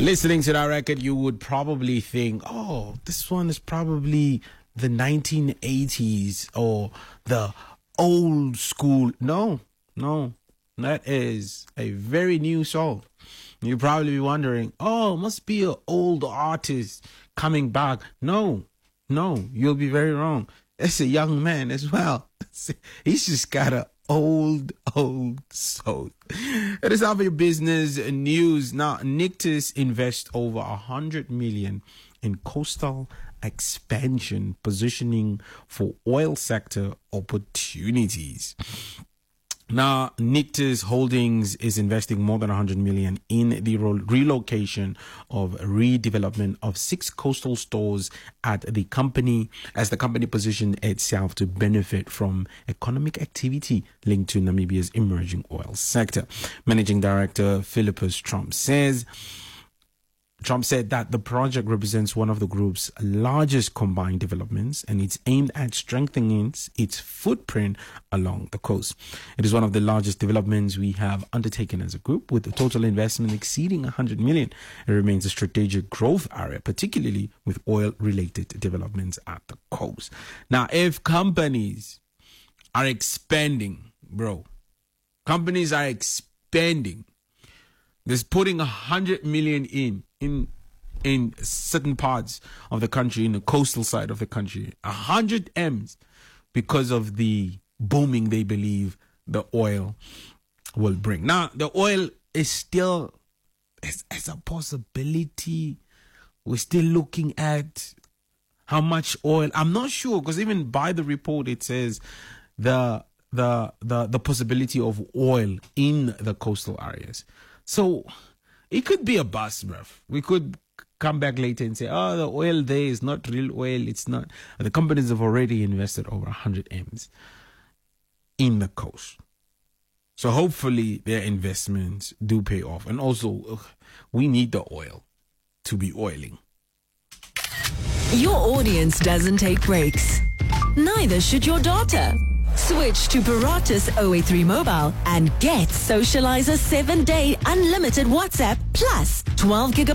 Listening to that record, you would probably think, oh, this one is probably the 1980s or the old school. No, that is a very new song. You'll probably be wondering, oh, must be an old artist coming back. No, you'll be very wrong. It's a young man as well. He's just got an old soul. It is all for your business news. Now, Nictus invests over 100 million in coastal expansion, positioning for oil sector opportunities. Now, Nictus Holdings is investing more than 100 million in the relocation of redevelopment of 6 coastal stores at the company, as the company positioned itself to benefit from economic activity linked to Namibia's emerging oil sector. Managing Director Philippus Trump said that the project represents one of the group's largest combined developments, and it's aimed at strengthening its footprint along the coast. It is one of the largest developments we have undertaken as a group, with a total investment exceeding 100 million. It remains a strategic growth area, particularly with oil-related developments at the coast. Now, if companies are expanding, companies are expanding. There's putting 100 million in certain parts of the country, in the coastal side of the country, 100 M's, because of the booming they believe the oil will bring. Now, the oil is still as a possibility. We're still looking at how much oil. I'm not sure, because even by the report it says the possibility of oil in the coastal areas. So it could be a bust, bruv. We could come back later and say, oh, the oil there is not real oil. It's not. The companies have already invested over 100 M's in the coast. So hopefully their investments do pay off. And also, we need the oil to be oiling. Your audience doesn't take breaks. Neither should your daughter. Switch to Paratus 083 Mobile and get Socializer 7-day unlimited WhatsApp plus 12 gigabytes